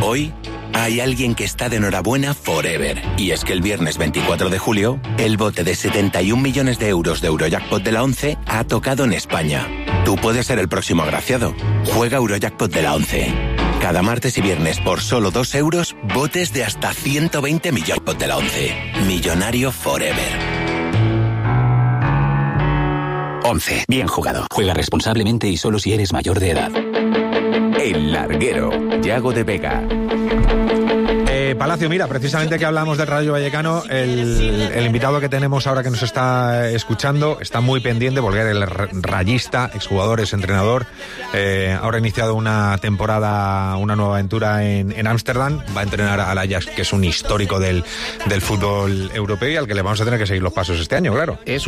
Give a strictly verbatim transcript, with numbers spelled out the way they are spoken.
Hoy hay alguien que está de enhorabuena forever. Y es que el viernes veinticuatro de julio, el bote de setenta y un millones de euros de Eurojackpot de la ONCE ha tocado en España. Tú puedes ser el próximo agraciado. Juega Eurojackpot de la ONCE. Cada martes y viernes por solo dos euros, botes de hasta ciento veinte millones de la ONCE. Millonario forever. ONCE. Bien jugado. Juega responsablemente y solo si eres mayor de edad. El Larguero. Yago de Vega. Eh, Palacio, mira, precisamente que hablamos del Rayo Vallecano, el, el invitado que tenemos ahora que nos está escuchando está muy pendiente porque era el rayista, exjugador, es entrenador. Eh, ahora ha iniciado una temporada, una nueva aventura en Ámsterdam. Va a entrenar al Ajax, que es un histórico del, del fútbol europeo y al que le vamos a tener que seguir los pasos este año, claro. Es